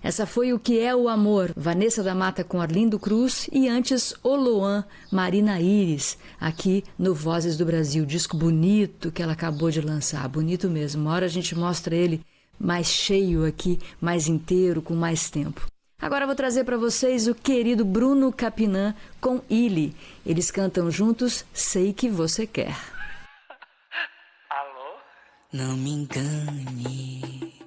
Essa foi O Que é o Amor, Vanessa da Mata com Arlindo Cruz e antes Oloan, Marina Iris, aqui no Vozes do Brasil, disco bonito que ela acabou de lançar, bonito mesmo. Uma hora a gente mostra ele mais cheio aqui, mais inteiro, com mais tempo. Agora eu vou trazer para vocês o querido Bruno Capinã com Ili. Eles cantam juntos Sei Que Você Quer. Alô? Não me engane.